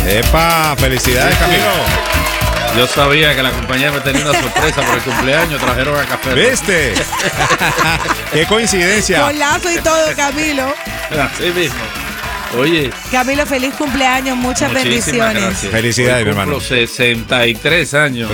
¡Epa! ¡Felicidades, Camilo! Yo sabía que la compañía me tenía una sorpresa por el cumpleaños. Trajeron a café. ¿Viste? ¡Qué coincidencia! Con lazo y todo, Camilo. Así mismo. Oye. Camilo, feliz cumpleaños, muchas bendiciones. Gracias. Felicidades, mi hermano. 63 años.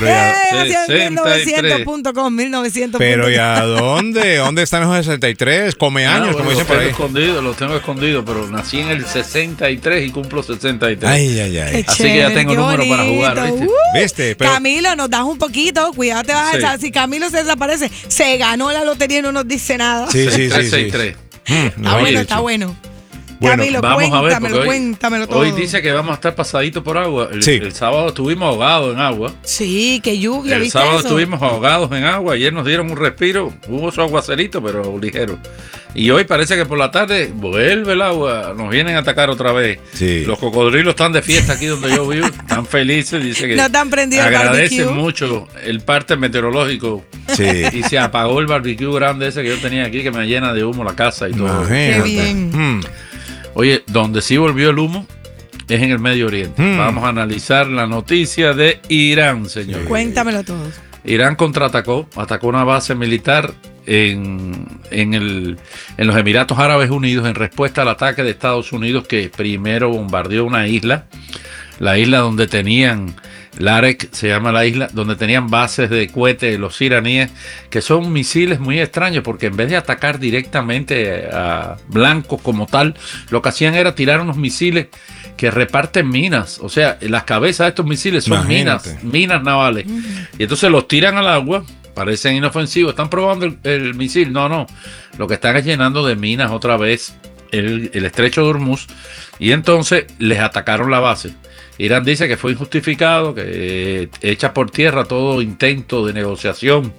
1900.com, 1900. Pero ¿y a dónde? ¿Dónde están los 63? Come años, como dicen por ahí. Los tengo escondidos, pero nací en el 63 y cumplo 63. Ay, ay, ay. Así que ya tengo número para jugar, ¿viste? ¿Viste? Pero... Camilo, nos das un poquito, cuidado, te vas a echar. Si Camilo se desaparece, se ganó la lotería y no nos dice nada. Sí. 63. Está bueno, está bueno. Bueno, Camilo, vamos a ver, cuéntamelo todo. Hoy dice que vamos a estar pasaditos por agua. El sábado estuvimos ahogados en agua. Sí, qué lluvia, El ¿viste sábado eso? estuvimos ahogados en agua. Ayer nos dieron un respiro. Hubo su aguacerito, pero ligero. Y hoy parece que por la tarde vuelve el agua. Nos vienen a atacar otra vez. Sí. Los cocodrilos están de fiesta aquí donde yo vivo. Están felices. Dice que no están prendidos agradecen mucho el parte meteorológico. Sí. Y se apagó el barbecue grande ese que yo tenía aquí, que me llena de humo la casa y todo. Imagínate. Qué bien. Oye, donde sí volvió el humo es en el Medio Oriente. Vamos a analizar la noticia de Irán, señor. Cuéntamelo todo. Irán atacó una base militar en los Emiratos Árabes Unidos en respuesta al ataque de Estados Unidos, que primero bombardeó una isla, la isla donde tenían, Larek se llama la isla, donde tenían bases de cohetes los iraníes, que son misiles muy extraños, porque en vez de atacar directamente a blancos como tal, lo que hacían era tirar unos misiles que reparten minas. O sea, las cabezas de estos misiles son minas navales. Y entonces los tiran al agua, parecen inofensivos, están probando el misil. No, lo que están es llenando de minas otra vez el estrecho de Hormuz, y entonces les atacaron la base. Irán dice que fue injustificado, que echa por tierra todo intento de negociación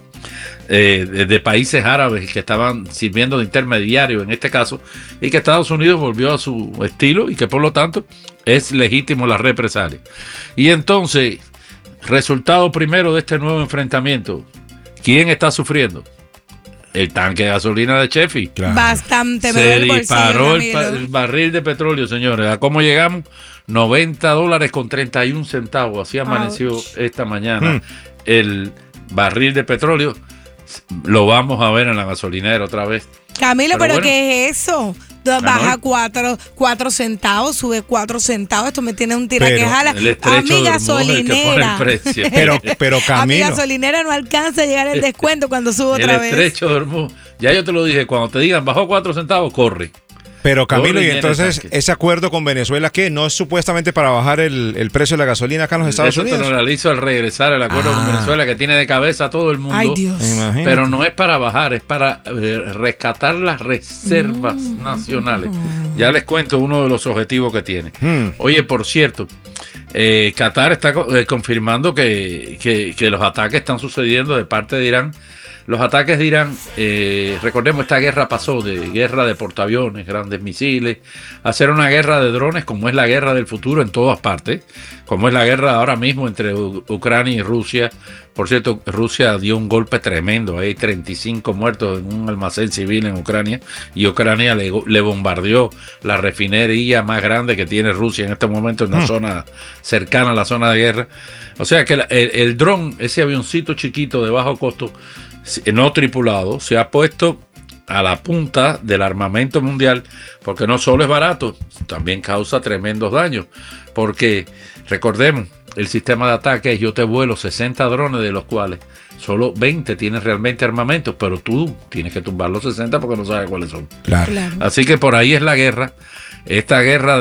de países árabes que estaban sirviendo de intermediario en este caso, y que Estados Unidos volvió a su estilo y que por lo tanto es legítimo la represalia. Y entonces, resultado primero de este nuevo enfrentamiento, ¿quién está sufriendo? El tanque de gasolina de Sheffield. Claro. Bastante. Se disparó el barril de petróleo, señores. ¿A cómo llegamos? $90.31. Así amaneció esta mañana el barril de petróleo. Lo vamos a ver en la gasolinera otra vez. Camilo, pero bueno, ¿qué es eso? Baja 4 centavos, sube 4 centavos. Esto me tiene un tiraquejala. A mi gasolinera. Pero Camilo, a mi gasolinera no alcanza a llegar el descuento cuando sube otra vez. El estrecho de Hormuz. Ya yo te lo dije, cuando te digan bajó 4 centavos, corre. Pero Camilo, y entonces ese acuerdo con Venezuela, ¿qué? ¿No es supuestamente para bajar el precio de la gasolina acá en los Estados Unidos? Eso te lo realizo al regresar el acuerdo con Venezuela, que tiene de cabeza a todo el mundo. Ay, Dios. Pero no es para bajar, es para rescatar las reservas nacionales. Ya les cuento uno de los objetivos que tiene. Oye, por cierto, Qatar está confirmando que los ataques están sucediendo de parte de Irán. Los ataques de Irán, recordemos, esta guerra pasó de guerra de portaaviones, grandes misiles, a ser una guerra de drones, como es la guerra del futuro en todas partes, como es la guerra ahora mismo entre Ucrania y Rusia. Por cierto, Rusia dio un golpe tremendo, hay 35 muertos en un almacén civil en Ucrania, y Ucrania le bombardeó la refinería más grande que tiene Rusia en este momento en la zona cercana a la zona de guerra. O sea que el dron, ese avioncito chiquito de bajo costo, no tripulado, se ha puesto a la punta del armamento mundial, porque no solo es barato, también causa tremendos daños, porque recordemos, el sistema de ataque es: yo te vuelo 60 drones, de los cuales solo 20 tienen realmente armamento, pero tú tienes que tumbar los 60 porque no sabes cuáles son. Claro. Así que por ahí es la guerra, esta guerra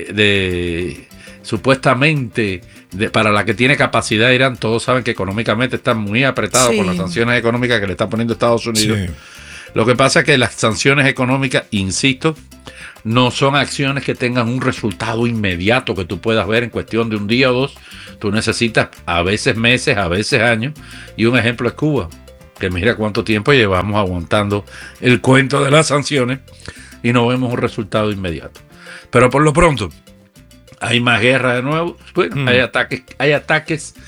de supuestamente para la que tiene capacidad Irán. Todos saben que económicamente está muy apretado por las sanciones económicas que le está poniendo Estados Unidos. Sí. Lo que pasa es que las sanciones económicas, insisto, no son acciones que tengan un resultado inmediato que tú puedas ver en cuestión de un día o dos. Tú necesitas a veces meses, a veces años, y un ejemplo es Cuba, que mira cuánto tiempo llevamos aguantando el cuento de las sanciones y no vemos un resultado inmediato. Pero por lo pronto hay más guerra de nuevo. Bueno, hay ataques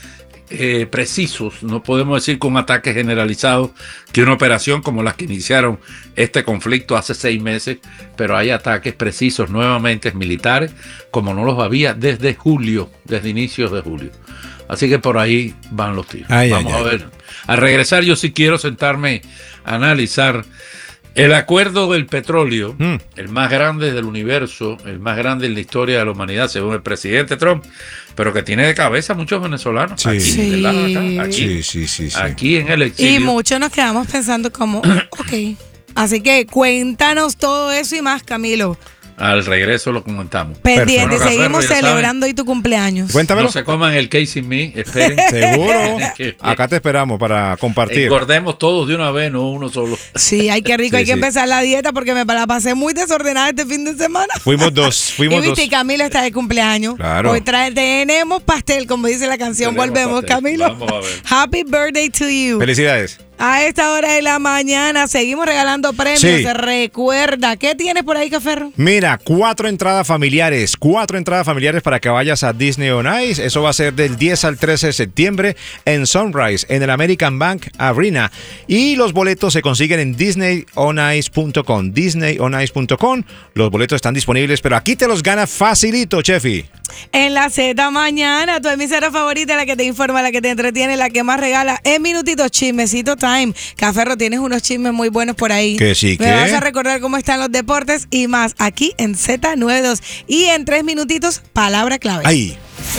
precisos, no podemos decir con ataques generalizados que una operación como las que iniciaron este conflicto hace 6 meses, pero hay ataques precisos nuevamente militares como no los había desde inicios de julio. Así que por ahí van los tiros. Vamos a ver. Al regresar yo sí quiero sentarme a analizar el acuerdo del petróleo, el más grande del universo, el más grande en la historia de la humanidad, según el presidente Trump, pero que tiene de cabeza a muchos venezolanos. Sí. Aquí en el exilio. Y muchos nos quedamos pensando como, ok. Así que cuéntanos todo eso y más, Camilo. Al regreso lo comentamos. Pendiente, bueno, seguimos celebrando hoy tu cumpleaños. Cuéntamelo. No se coman el case sin mí, esperen. Seguro. Acá te esperamos para compartir. Engordemos todos de una vez, no uno solo. Sí, ay, qué rico. Hay que empezar la dieta porque me la pasé muy desordenada este fin de semana. Fuimos dos. Y viste, Camilo está de cumpleaños. Claro. Hoy tenemos pastel, como dice la canción. Volvemos, pastel. Camilo. Vamos a ver. Happy birthday to you. Felicidades. A esta hora de la mañana seguimos regalando premios. Sí. Recuerda, ¿qué tienes por ahí, Caferro? Mira, 4 entradas familiares. 4 entradas familiares para que vayas a Disney on Ice. Eso va a ser del 10 al 13 de septiembre en Sunrise, en el American Bank Arena. Y los boletos se consiguen en DisneyOnIce.com. DisneyOnIce.com. Los boletos están disponibles, pero aquí te los ganas facilito, Chefi. En la Z Mañana, tu emisora favorita, la que te informa, la que te entretiene, la que más regala en minutitos, chismecito time. Caferro, tienes unos chismes muy buenos por ahí. Que sí, Me vas a recordar cómo están los deportes y más aquí en Z92. Y en 3 minutitos, palabra clave. Ahí.